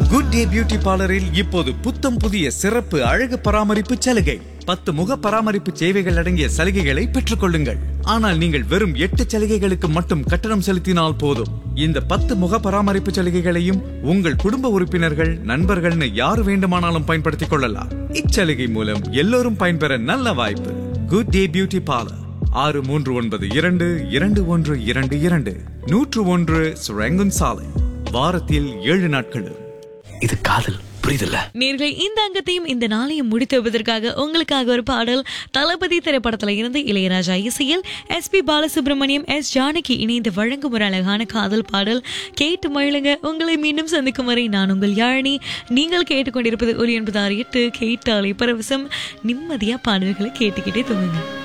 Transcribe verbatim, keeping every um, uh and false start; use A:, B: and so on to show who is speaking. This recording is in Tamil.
A: குட் டே பியூட்டி பார்லரில் இப்போது புத்தம் புதிய சிறப்பு அழகு பராமரிப்பு சலுகை. பத்து முக பராமரிப்பு சேவைகள் அடங்கிய சலுகைகளை பெற்றுக் கொள்ளுங்கள். ஆனால் நீங்கள் வெறும் எட்டு சலுகைகளுக்கு மட்டும் கட்டணம் செலுத்தினால் போதும். இந்த பத்து முக பராமரிப்பு சலுகைகளையும் உங்கள் குடும்ப உறுப்பினர்கள், நண்பர்கள்னு யார் வேண்டுமானாலும் பயன்படுத்திக் கொள்ளலாம். இச்சலுகை மூலம் எல்லோரும் பயன்பெற நல்ல வாய்ப்பு. குட் டே பியூட்டி பார்லர், ஆறு மூன்று ஒன்பது இரண்டு இரண்டு ஒன்று இரண்டு இரண்டு நூற்று ஒன்று சுரங்கன் சாலை, வாரத்தில் ஏழு நாட்களும்.
B: இது காதல், புரியுதுல்ல?
C: நேர்களை இந்த அங்கத்தையும் இந்த நாளையும் முடித்து வைப்பதற்காக உங்களுக்காக ஒரு பாடல். தளபதி திரைப்படத்துல இருந்து இளையராஜா இசையில் S B Balasubramaniam, S Janaki இணைந்து வழங்கும் ஒரு அழகான காதல் பாடல். கேட்டு மகிழுங்க. உங்களை மீண்டும் சந்திக்கும் வரை நான் உங்கள் யாழினி. நீங்கள் கேட்டுக்கொண்டிருப்பது ஒரு எண்பது ஆறு எட்டு கேட்டாலே பரவசம். நிம்மதியா பாடல்களை கேட்டுக்கிட்டே தூங்குங்க.